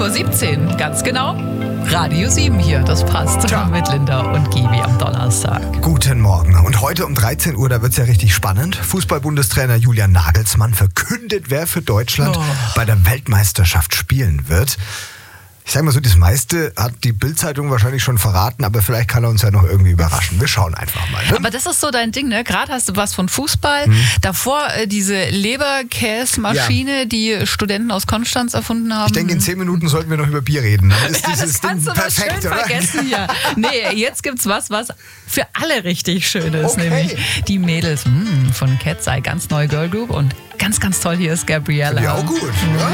10:17 Uhr, ganz genau. Radio 7 hier, das passt. Tja. Mit Linda und Gibi am Donnerstag. Guten Morgen. Und heute um 13 Uhr, da wird es ja richtig spannend. Fußball-Bundestrainer Julian Nagelsmann verkündet, wer für Deutschland bei der Weltmeisterschaft spielen wird. Ich sag mal so, das meiste hat die Bild-Zeitung wahrscheinlich schon verraten, aber vielleicht kann er uns ja noch irgendwie überraschen. Wir schauen einfach mal. Ne? Aber das ist so dein Ding, ne? Gerade hast du was von Fußball. Davor diese Leberkäsmaschine, die Studenten aus Konstanz erfunden haben. Ich denke, in 10 Minuten sollten wir noch über Bier reden. Dann ist dieses das kannst Ding du perfekt, aber schön oder? vergessen hier. Nee, jetzt gibt's was für alle richtig schön ist. Okay. Nämlich die Mädels von Cat's Eye, ganz neue Girl Group und ganz, ganz toll hier ist Gabriella. Ja, auch gut. Ja.